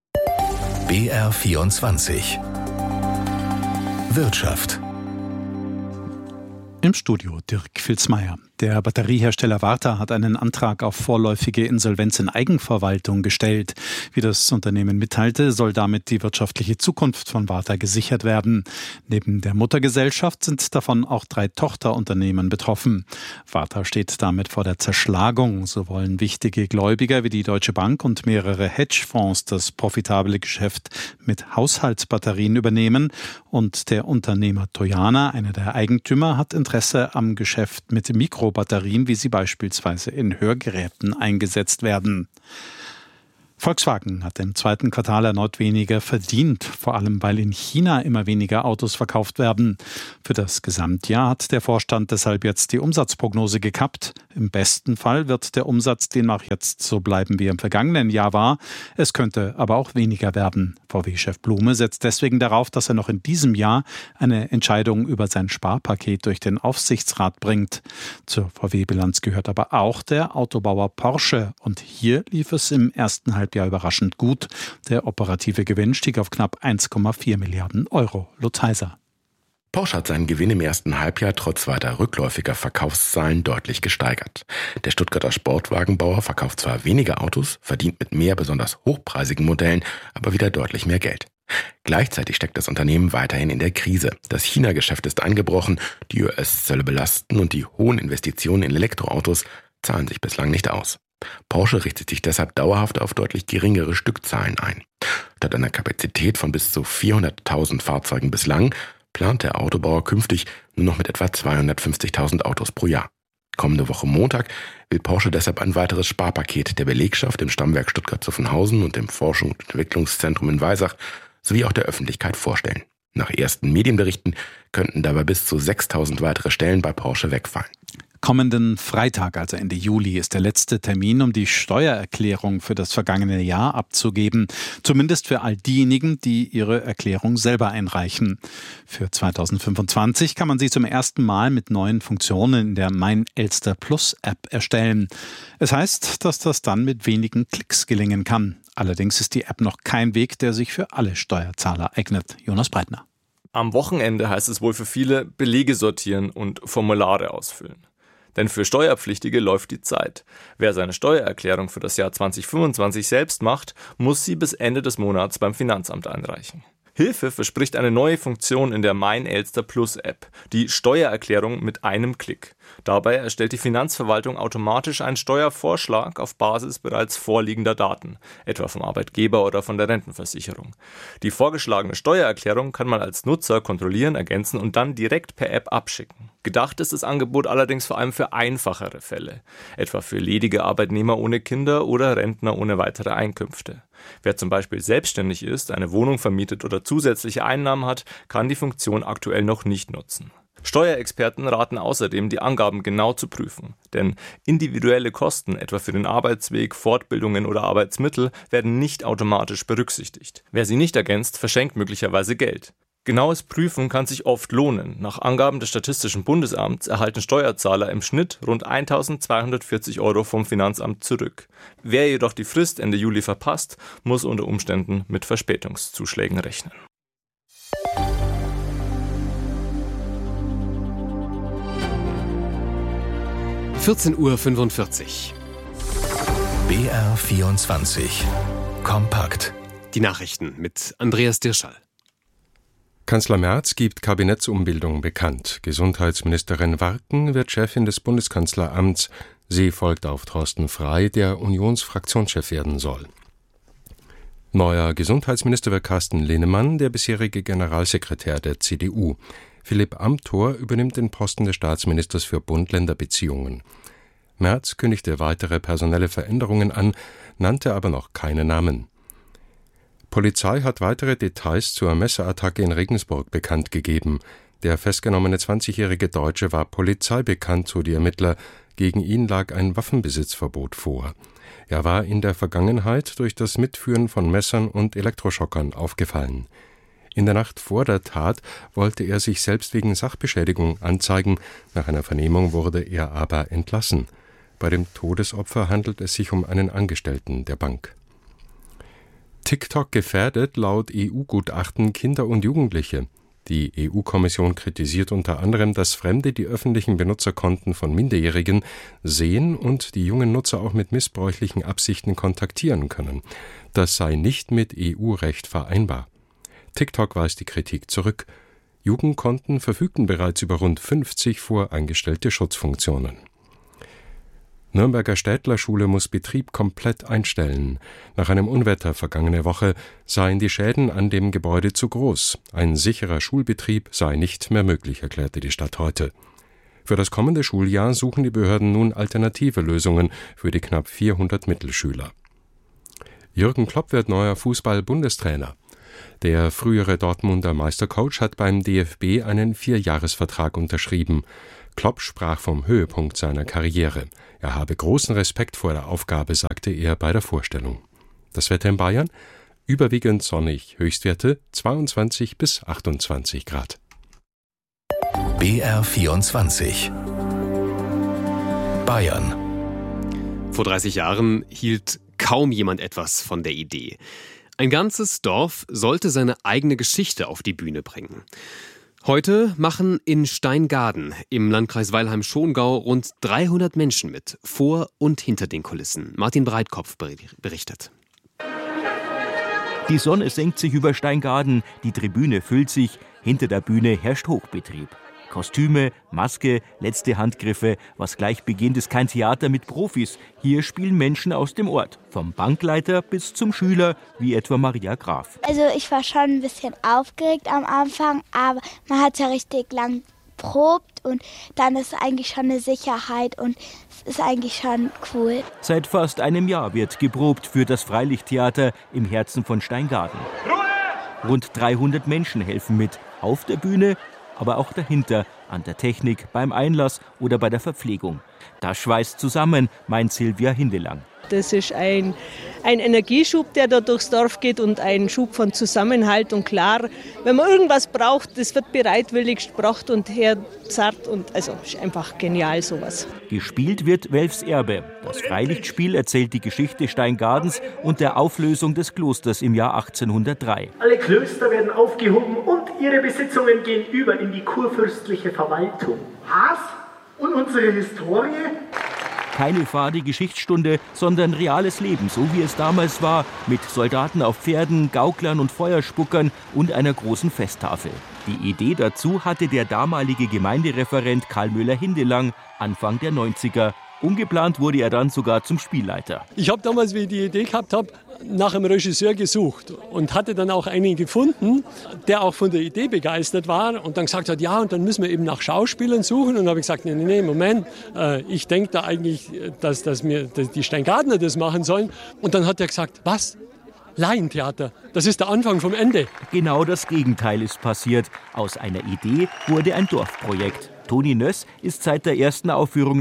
[SPEAKER 7] BR24 Wirtschaft.
[SPEAKER 20] Im Studio Dirk Filzmeier. Der Batteriehersteller Varta hat einen Antrag auf vorläufige Insolvenz in Eigenverwaltung gestellt. Wie das Unternehmen mitteilte, soll damit die wirtschaftliche Zukunft von Varta gesichert werden. Neben der Muttergesellschaft sind davon auch 3 Tochterunternehmen betroffen. Varta steht damit vor der Zerschlagung. So wollen wichtige Gläubiger wie die Deutsche Bank und mehrere Hedgefonds das profitable Geschäft mit Haushaltsbatterien übernehmen. Und der Unternehmer Toyana, einer der Eigentümer, hat Interesse am Geschäft mit Mikrobatterien, wie sie beispielsweise in Hörgeräten eingesetzt werden. Volkswagen hat im 2. Quartal erneut weniger verdient, vor allem weil in China immer weniger Autos verkauft werden. Für das Gesamtjahr hat der Vorstand deshalb jetzt die Umsatzprognose gekappt. Im besten Fall wird der Umsatz demnach jetzt so bleiben, wie er im vergangenen Jahr war. Es könnte aber auch weniger werden. VW-Chef Blume setzt deswegen darauf, dass er noch in diesem Jahr eine Entscheidung über sein Sparpaket durch den Aufsichtsrat bringt. Zur VW-Bilanz gehört aber auch der Autobauer Porsche. Und hier lief es im ersten Halbjahr überraschend gut. Der operative Gewinn stieg auf knapp 1,4 Milliarden Euro. Lutz Heiser.
[SPEAKER 21] Porsche hat seinen Gewinn im ersten Halbjahr trotz weiter rückläufiger Verkaufszahlen deutlich gesteigert. Der Stuttgarter Sportwagenbauer verkauft zwar weniger Autos, verdient mit mehr besonders hochpreisigen Modellen aber wieder deutlich mehr Geld. Gleichzeitig steckt das Unternehmen weiterhin in der Krise. Das China-Geschäft ist eingebrochen, die US-Zölle belasten und die hohen Investitionen in Elektroautos zahlen sich bislang nicht aus. Porsche richtet sich deshalb dauerhaft auf deutlich geringere Stückzahlen ein. Statt einer Kapazität von bis zu 400.000 Fahrzeugen bislang plant der Autobauer künftig nur noch mit etwa 250.000 Autos pro Jahr. Kommende Woche Montag will Porsche deshalb ein weiteres Sparpaket der Belegschaft im Stammwerk Stuttgart-Zuffenhausen und dem Forschungs- und Entwicklungszentrum in Weisach sowie auch der Öffentlichkeit vorstellen. Nach ersten Medienberichten könnten dabei bis zu 6.000 weitere Stellen bei Porsche wegfallen.
[SPEAKER 20] Kommenden Freitag, also Ende Juli, ist der letzte Termin, um die Steuererklärung für das vergangene Jahr abzugeben. Zumindest für all diejenigen, die ihre Erklärung selber einreichen. Für 2025 kann man sie zum ersten Mal mit neuen Funktionen in der Mein Elster Plus App erstellen. Es heißt, dass das dann mit wenigen Klicks gelingen kann. Allerdings ist die App noch kein Weg, der sich für alle Steuerzahler eignet. Jonas Breitner.
[SPEAKER 22] Am Wochenende heißt es wohl für viele Belege sortieren und Formulare ausfüllen. Denn für Steuerpflichtige läuft die Zeit. Wer seine Steuererklärung für das Jahr 2025 selbst macht, muss sie bis Ende des Monats beim Finanzamt einreichen. Hilfe verspricht eine neue Funktion in der Mein Elster Plus App, die Steuererklärung mit einem Klick. Dabei erstellt die Finanzverwaltung automatisch einen Steuervorschlag auf Basis bereits vorliegender Daten, etwa vom Arbeitgeber oder von der Rentenversicherung. Die vorgeschlagene Steuererklärung kann man als Nutzer kontrollieren, ergänzen und dann direkt per App abschicken. Gedacht ist das Angebot allerdings vor allem für einfachere Fälle, etwa für ledige Arbeitnehmer ohne Kinder oder Rentner ohne weitere Einkünfte. Wer zum Beispiel selbstständig ist, eine Wohnung vermietet oder zusätzliche Einnahmen hat, kann die Funktion aktuell noch nicht nutzen. Steuerexperten raten außerdem, die Angaben genau zu prüfen. Denn individuelle Kosten, etwa für den Arbeitsweg, Fortbildungen oder Arbeitsmittel, werden nicht automatisch berücksichtigt. Wer sie nicht ergänzt, verschenkt möglicherweise Geld. Genaues Prüfen kann sich oft lohnen. Nach Angaben des Statistischen Bundesamts erhalten Steuerzahler im Schnitt rund 1.240 € vom Finanzamt zurück. Wer jedoch die Frist Ende Juli verpasst, muss unter Umständen mit Verspätungszuschlägen rechnen.
[SPEAKER 8] (14:45 Uhr).
[SPEAKER 7] BR24 Kompakt.
[SPEAKER 8] Die Nachrichten mit Andreas Dirschall.
[SPEAKER 23] Kanzler Merz gibt Kabinettsumbildung bekannt. Gesundheitsministerin Warken wird Chefin des Bundeskanzleramts. Sie folgt auf Thorsten Frey, der Unionsfraktionschef werden soll. Neuer Gesundheitsminister wird Carsten Linnemann, der bisherige Generalsekretär der CDU. Philipp Amthor übernimmt den Posten des Staatsministers für Bund-Länder-Beziehungen. Merz kündigte weitere personelle Veränderungen an, nannte aber noch keine Namen. Polizei hat weitere Details zur Messerattacke in Regensburg bekannt gegeben. Der festgenommene 20-jährige Deutsche war polizeibekannt, so die Ermittler. Gegen ihn lag ein Waffenbesitzverbot vor. Er war in der Vergangenheit durch das Mitführen von Messern und Elektroschockern aufgefallen. In der Nacht vor der Tat wollte er sich selbst wegen Sachbeschädigung anzeigen. Nach einer Vernehmung wurde er aber entlassen. Bei dem Todesopfer handelt es sich um einen Angestellten der Bank. TikTok gefährdet laut EU-Gutachten Kinder und Jugendliche. Die EU-Kommission kritisiert unter anderem, dass Fremde die öffentlichen Benutzerkonten von Minderjährigen sehen und die jungen Nutzer auch mit missbräuchlichen Absichten kontaktieren können. Das sei nicht mit EU-Recht vereinbar. TikTok weist die Kritik zurück. Jugendkonten verfügten bereits über rund 50 voreingestellte Schutzfunktionen. Nürnberger Städtlerschule muss Betrieb komplett einstellen. Nach einem Unwetter vergangene Woche seien die Schäden an dem Gebäude zu groß. Ein sicherer Schulbetrieb sei nicht mehr möglich, erklärte die Stadt heute. Für das kommende Schuljahr suchen die Behörden nun alternative Lösungen für die knapp 400 Mittelschüler. Jürgen Klopp wird neuer Fußball-Bundestrainer. Der frühere Dortmunder Meistercoach hat beim DFB einen 4-Jahres-Vertrag unterschrieben. Klopp sprach vom Höhepunkt seiner Karriere. Er habe großen Respekt vor der Aufgabe, sagte er bei der Vorstellung. Das Wetter in Bayern? Überwiegend sonnig, Höchstwerte 22 bis 28 Grad.
[SPEAKER 7] BR24 Bayern.
[SPEAKER 8] Vor 30 Jahren hielt kaum jemand etwas von der Idee. Ein ganzes Dorf sollte seine eigene Geschichte auf die Bühne bringen. Heute machen in Steingaden im Landkreis Weilheim-Schongau rund 300 Menschen mit, vor und hinter den Kulissen. Martin Breitkopf berichtet.
[SPEAKER 3] Die Sonne senkt sich über Steingaden, die Tribüne füllt sich, hinter der Bühne herrscht Hochbetrieb. Kostüme, Maske, letzte Handgriffe. Was gleich beginnt, ist kein Theater mit Profis. Hier spielen Menschen aus dem Ort. Vom Bankleiter bis zum Schüler, wie etwa Maria Graf.
[SPEAKER 4] Also ich war schon ein bisschen aufgeregt am Anfang, aber man hat ja richtig lang probt und dann ist eigentlich schon eine Sicherheit und es ist eigentlich schon cool.
[SPEAKER 3] Seit fast einem Jahr wird geprobt für das Freilichttheater im Herzen von Steingaden. Rund 300 Menschen helfen mit, auf der Bühne, aber auch dahinter, an der Technik, beim Einlass oder bei der Verpflegung. Das schweißt zusammen, meint Silvia Hindelang.
[SPEAKER 5] Das ist ein Energieschub, der da durchs Dorf geht und ein Schub von Zusammenhalt. Und klar, wenn man irgendwas braucht, das wird bereitwillig gebracht und herzart. Und also ist einfach genial sowas.
[SPEAKER 3] Gespielt wird Welfs Erbe. Das Freilichtspiel erzählt die Geschichte Steingadens und der Auflösung des Klosters im Jahr 1803.
[SPEAKER 24] Alle Klöster werden aufgehoben und ihre Besitzungen gehen über in die kurfürstliche Verwaltung. Was? Und unsere Historie?
[SPEAKER 3] Keine fade Geschichtsstunde, sondern reales Leben, so wie es damals war, mit Soldaten auf Pferden, Gauklern und Feuerspuckern und einer großen Festtafel. Die Idee dazu hatte der damalige Gemeindereferent Karl Müller-Hindelang Anfang der 90er. Umgeplant wurde er dann sogar zum Spielleiter.
[SPEAKER 25] Ich habe damals, wie ich die Idee gehabt habe, nach einem Regisseur gesucht und hatte dann auch einen gefunden, der auch von der Idee begeistert war und dann gesagt hat, ja, und dann müssen wir eben nach Schauspielern suchen. Und dann habe ich gesagt, nee, Moment, ich denke da eigentlich, dass die Steingadener das machen sollen. Und dann hat er gesagt, was? Laientheater, das ist der Anfang vom Ende.
[SPEAKER 3] Genau das Gegenteil ist passiert. Aus einer Idee wurde ein Dorfprojekt. Toni Nöss ist seit der ersten Aufführung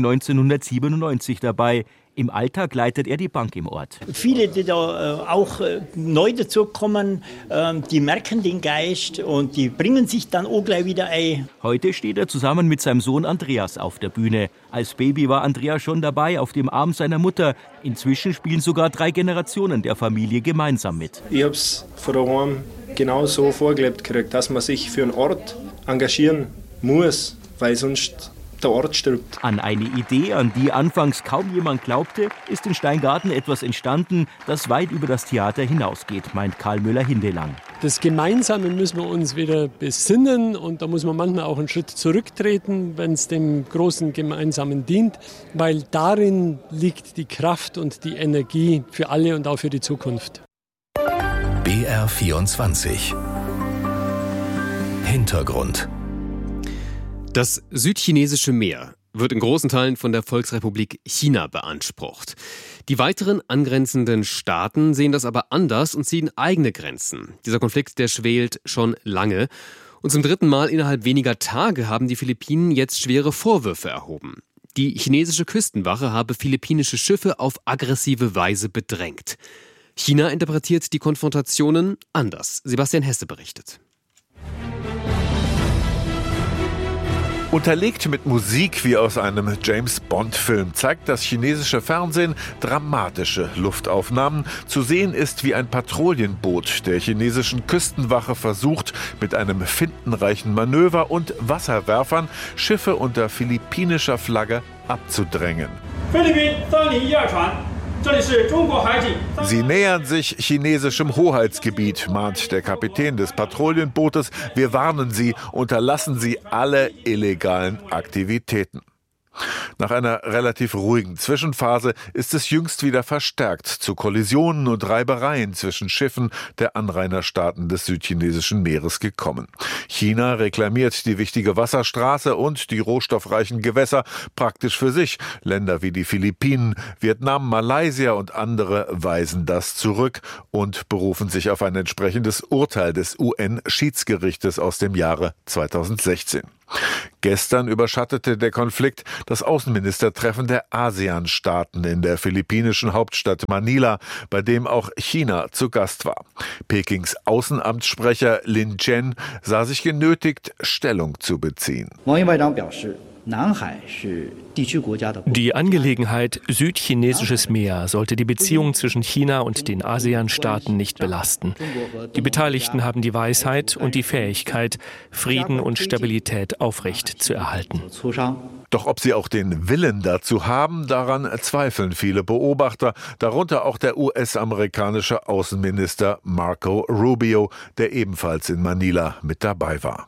[SPEAKER 3] 1997 dabei. Im Alltag leitet er die Bank im Ort.
[SPEAKER 26] Viele, die da auch neu dazukommen, die merken den Geist und die bringen sich dann auch gleich wieder ein.
[SPEAKER 3] Heute steht er zusammen mit seinem Sohn Andreas auf der Bühne. Als Baby war Andreas schon dabei auf dem Arm seiner Mutter. Inzwischen spielen sogar 3 Generationen der Familie gemeinsam mit.
[SPEAKER 27] Ich habe es von daheim genau so vorgelebt gekriegt, dass man sich für einen Ort engagieren muss, weil sonst der Ort stirbt.
[SPEAKER 3] An eine Idee, an die anfangs kaum jemand glaubte, ist in Steingaden etwas entstanden, das weit über das Theater hinausgeht, meint Karl Müller-Hindelang.
[SPEAKER 25] Das Gemeinsame müssen wir uns wieder besinnen und da muss man manchmal auch einen Schritt zurücktreten, wenn es dem großen Gemeinsamen dient, weil darin liegt die Kraft und die Energie für alle und auch für die Zukunft.
[SPEAKER 7] BR24 Hintergrund.
[SPEAKER 8] Das südchinesische Meer wird in großen Teilen von der Volksrepublik China beansprucht. Die weiteren angrenzenden Staaten sehen das aber anders und ziehen eigene Grenzen. Dieser Konflikt, der schwelt schon lange. Und zum 3. Mal innerhalb weniger Tage haben die Philippinen jetzt schwere Vorwürfe erhoben. Die chinesische Küstenwache habe philippinische Schiffe auf aggressive Weise bedrängt. China interpretiert die Konfrontationen anders. Sebastian Hesse berichtet.
[SPEAKER 1] Unterlegt mit Musik wie aus einem James-Bond-Film zeigt das chinesische Fernsehen dramatische Luftaufnahmen. Zu sehen ist, wie ein Patrouillenboot der chinesischen Küstenwache versucht, mit einem findenreichen Manöver und Wasserwerfern Schiffe unter philippinischer Flagge abzudrängen. Sie nähern sich chinesischem Hoheitsgebiet, mahnt der Kapitän des Patrouillenbootes. Wir warnen Sie, unterlassen Sie alle illegalen Aktivitäten. Nach einer relativ ruhigen Zwischenphase ist es jüngst wieder verstärkt zu Kollisionen und Reibereien zwischen Schiffen der Anrainerstaaten des südchinesischen Meeres gekommen. China reklamiert die wichtige Wasserstraße und die rohstoffreichen Gewässer praktisch für sich. Länder wie die Philippinen, Vietnam, Malaysia und andere weisen das zurück und berufen sich auf ein entsprechendes Urteil des UN-Schiedsgerichtes aus dem Jahre 2016. Gestern überschattete der Konflikt das Außenministertreffen der ASEAN-Staaten in der philippinischen Hauptstadt Manila, bei dem auch China zu Gast war. Pekings Außenamtssprecher Lin Chen sah sich genötigt, Stellung zu beziehen.
[SPEAKER 2] Die Angelegenheit Südchinesisches Meer sollte die Beziehungen zwischen China und den ASEAN-Staaten nicht belasten. Die Beteiligten haben die Weisheit und die Fähigkeit, Frieden und Stabilität aufrecht zu erhalten.
[SPEAKER 1] Doch ob sie auch den Willen dazu haben, daran zweifeln viele Beobachter, darunter auch der US-amerikanische Außenminister Marco Rubio, der ebenfalls in Manila mit dabei war.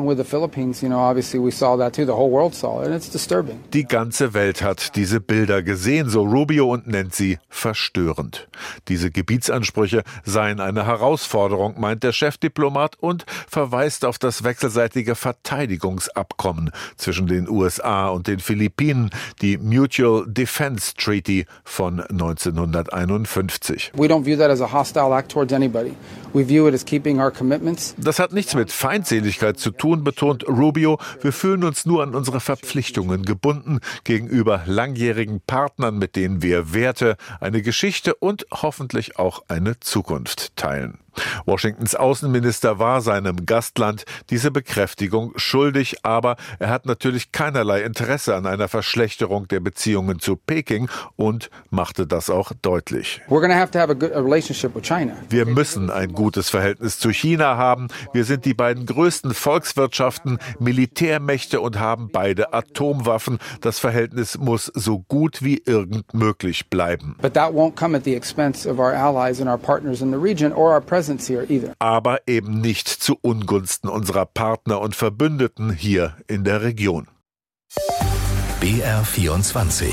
[SPEAKER 1] Die ganze Welt hat diese Bilder gesehen, so Rubio, und nennt sie verstörend. Diese Gebietsansprüche seien eine Herausforderung, meint der Chefdiplomat und verweist auf das wechselseitige Verteidigungsabkommen zwischen den USA und den Philippinen, die Mutual Defense Treaty von 1951. Das hat nichts mit Feindseligkeit zu tun, betont Rubio. Wir fühlen uns nur an unsere Verpflichtungen gebunden gegenüber langjährigen Partnern, mit denen wir Werte, eine Geschichte und hoffentlich auch eine Zukunft teilen. Washingtons Außenminister war seinem Gastland diese Bekräftigung schuldig, aber er hat natürlich keinerlei Interesse an einer Verschlechterung der Beziehungen zu Peking und machte das auch deutlich. Wir müssen ein gutes Verhältnis zu China haben. Wir sind die beiden größten Volkswirtschaften, Militärmächte und haben beide Atomwaffen. Das Verhältnis muss so gut wie irgend möglich bleiben. Aber eben nicht zu Ungunsten unserer Partner und Verbündeten hier in der Region.
[SPEAKER 7] BR24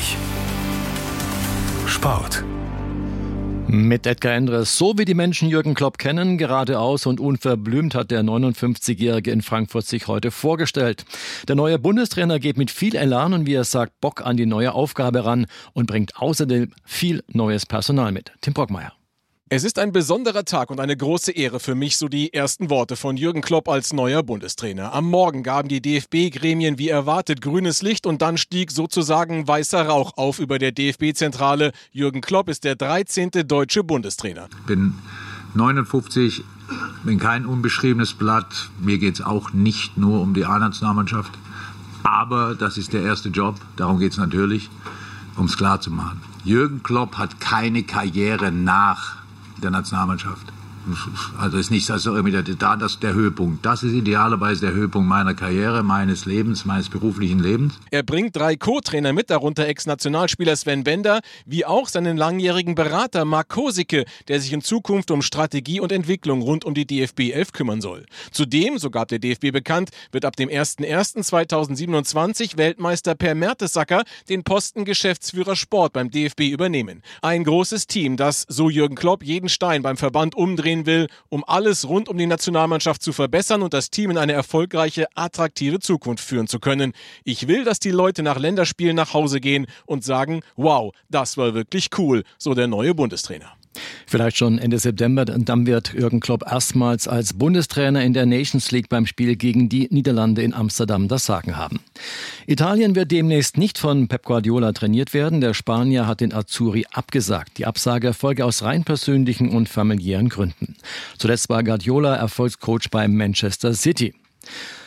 [SPEAKER 7] Sport.
[SPEAKER 6] Mit Edgar Endres. So wie die Menschen Jürgen Klopp kennen, geradeaus und unverblümt hat der 59-Jährige in Frankfurt sich heute vorgestellt. Der neue Bundestrainer geht mit viel Elan und, wie er sagt, Bock an die neue Aufgabe ran und bringt außerdem viel neues Personal mit. Tim Brockmeier.
[SPEAKER 9] Es ist ein besonderer Tag und eine große Ehre für mich, so die ersten Worte von Jürgen Klopp als neuer Bundestrainer. Am Morgen gaben die DFB-Gremien wie erwartet grünes Licht und dann stieg sozusagen weißer Rauch auf über der DFB-Zentrale. Jürgen Klopp ist der 13. deutsche Bundestrainer.
[SPEAKER 10] Ich bin 59, bin kein unbeschriebenes Blatt. Mir geht es auch nicht nur um die A-Nationalmannschaft. Aber das ist der erste Job, darum geht es natürlich, um es klar zu machen. Jürgen Klopp hat keine Karriere nach der Nationalmannschaft. Also ist nicht also irgendwie der Höhepunkt. Das ist idealerweise der Höhepunkt meiner Karriere, meines Lebens, meines beruflichen Lebens.
[SPEAKER 9] Er bringt 3 Co-Trainer mit, darunter Ex-Nationalspieler Sven Bender, wie auch seinen langjährigen Berater Marc Kosicke, der sich in Zukunft um Strategie und Entwicklung rund um die DFB 11 kümmern soll. Zudem, so gab der DFB bekannt, wird ab dem 01.01.2027 Weltmeister Per Mertesacker den Posten Geschäftsführer Sport beim DFB übernehmen. Ein großes Team, das, so Jürgen Klopp, jeden Stein beim Verband umdrehen will, um alles rund um die Nationalmannschaft zu verbessern und das Team in eine erfolgreiche, attraktive Zukunft führen zu können. Ich will, dass die Leute nach Länderspielen nach Hause gehen und sagen, wow, das war wirklich cool, so der neue Bundestrainer.
[SPEAKER 6] Vielleicht schon Ende September, dann wird Jürgen Klopp erstmals als Bundestrainer in der Nations League beim Spiel gegen die Niederlande in Amsterdam das Sagen haben. Italien wird demnächst nicht von Pep Guardiola trainiert werden. Der Spanier hat den Azzurri abgesagt. Die Absage erfolge aus rein persönlichen und familiären Gründen. Zuletzt war Guardiola Erfolgscoach bei Manchester City.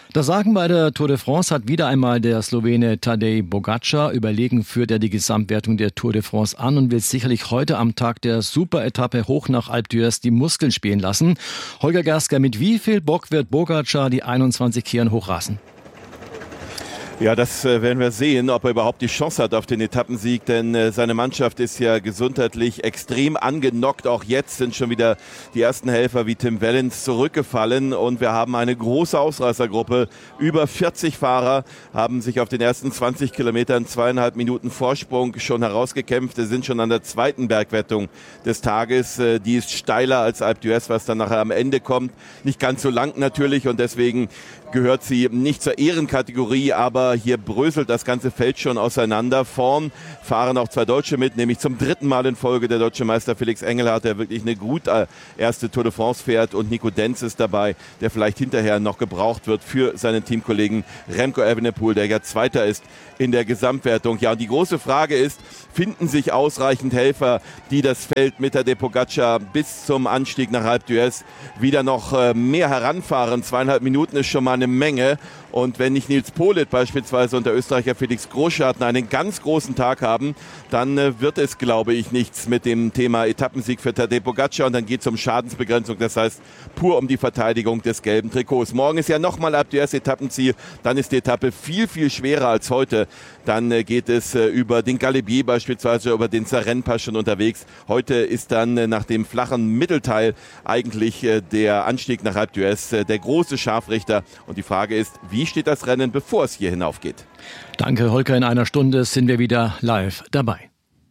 [SPEAKER 6] Das Sagen bei der Tour de France hat wieder einmal der Slowene Tadej Pogačar. Überlegen führt er die Gesamtwertung der Tour de France an und will sicherlich heute am Tag der Superetappe hoch nach Alpe d'Huez die Muskeln spielen lassen. Holger Gersker, mit wie viel Bock wird Pogačar die 21 Kieren hochrasen?
[SPEAKER 11] Ja, das werden wir sehen, ob er überhaupt die Chance hat auf den Etappensieg, denn seine Mannschaft ist ja gesundheitlich extrem angenockt. Auch jetzt sind schon wieder die ersten Helfer wie Tim Wellens zurückgefallen und wir haben eine große Ausreißergruppe. Über 40 Fahrer haben sich auf den ersten 20 Kilometern 2,5 Minuten Vorsprung schon herausgekämpft. Sie sind schon an der zweiten Bergwertung des Tages. Die ist steiler als Alpe d'Huez, was dann nachher am Ende kommt. Nicht ganz so lang natürlich und deswegen gehört sie nicht zur Ehrenkategorie, aber hier bröselt das ganze Feld schon auseinander. Vorn fahren auch zwei Deutsche mit, nämlich zum dritten Mal in Folge der deutsche Meister Felix Engelhardt, der wirklich eine gute erste Tour de France fährt, und Nico Denz ist dabei, der vielleicht hinterher noch gebraucht wird für seinen Teamkollegen Remco Evenepoel, der ja Zweiter ist in der Gesamtwertung. Ja, und die große Frage ist, finden sich ausreichend Helfer, die das Feld mit Tadej Pogačar bis zum Anstieg nach Alpe d'Huez wieder noch mehr heranfahren? 2,5 Minuten ist schon mal eine Menge. Und wenn nicht Nils Politt beispielsweise und der Österreicher Felix Großschatten einen ganz großen Tag haben, dann wird es, glaube ich, nichts mit dem Thema Etappensieg für Tadej Pogačar. Und dann geht es um Schadensbegrenzung, das heißt pur um die Verteidigung des gelben Trikots. Morgen ist ja nochmal Alpe d'Huez Etappenziel. Dann ist die Etappe viel, viel schwerer als heute. Dann geht es über den Galibier beispielsweise, über den Sarrenpass schon unterwegs. Heute ist dann nach dem flachen Mittelteil eigentlich der Anstieg nach Alpe d'Huez der große Scharfrichter. Und die Frage ist, wie steht das Rennen, bevor es hier hinaufgeht?
[SPEAKER 6] Danke, Holger. In einer Stunde sind wir wieder live dabei.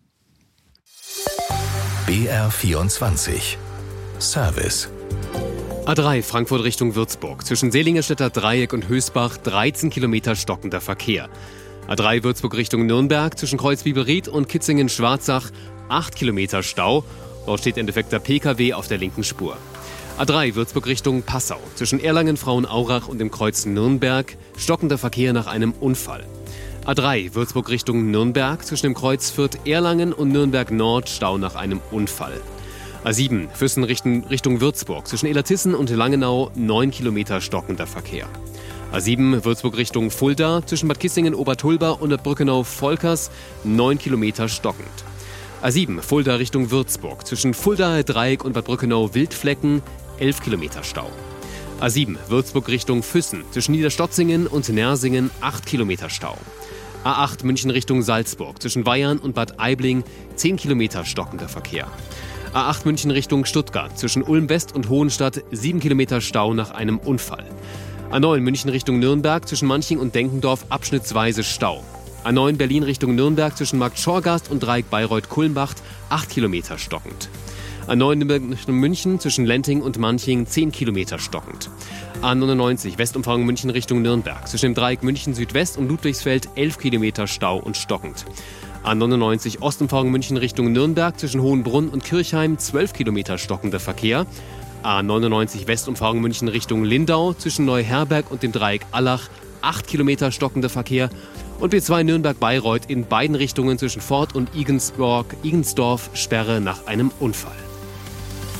[SPEAKER 7] BR24 Service.
[SPEAKER 8] A3 Frankfurt Richtung Würzburg. Zwischen Seligenstädter Dreieck und Hösbach 13 Kilometer stockender Verkehr. A3 Würzburg Richtung Nürnberg. Zwischen Kreuzbiberried und Kitzingen-Schwarzach 8 Kilometer Stau. Dort steht ein defekter Pkw auf der linken Spur. A3 Würzburg Richtung Passau. Zwischen Erlangen-Frauenaurach und dem Kreuz Nürnberg stockender Verkehr nach einem Unfall. A3 Würzburg Richtung Nürnberg. Zwischen dem Kreuz Fürth-Erlangen und Nürnberg-Nord Stau nach einem Unfall. A7 Füssen Richtung Würzburg. Zwischen Illertissen und Langenau 9 Kilometer stockender Verkehr. A7 Würzburg Richtung Fulda. Zwischen Bad Kissingen-Obertulba und Bad Brückenau-Volkers 9 Kilometer stockend. A7 Fulda Richtung Würzburg. Zwischen Fuldaer Dreieck und Bad Brückenau-Wildflecken 11 Kilometer Stau. A7 Würzburg Richtung Füssen. Zwischen Niederstotzingen und Nersingen 8 Kilometer Stau. A8 München Richtung Salzburg. Zwischen Weyarn und Bad Aibling 10 Kilometer stockender Verkehr. A8 München Richtung Stuttgart. Zwischen Ulm West und Hohenstadt 7 Kilometer Stau nach einem Unfall. A9 München Richtung Nürnberg. Zwischen Manching und Denkendorf abschnittsweise Stau. A9 Berlin Richtung Nürnberg zwischen Markt Schorgast und Dreieck Bayreuth-Kulmbach 8 Kilometer stockend. A9 Richtung München zwischen Lenting und Manching 10 Kilometer stockend. A99 Westumfahrung München Richtung Nürnberg zwischen dem Dreieck München Südwest und Ludwigsfeld 11 Kilometer Stau und stockend. A99 Ostumfahrung München Richtung Nürnberg zwischen Hohenbrunn und Kirchheim 12 Kilometer stockender Verkehr. A99 Westumfahrung München Richtung Lindau zwischen Neuherberg und dem Dreieck Allach 8 Kilometer stockender Verkehr. Und B2 Nürnberg-Bayreuth in beiden Richtungen zwischen Fort und Igensdorf Sperre nach einem Unfall.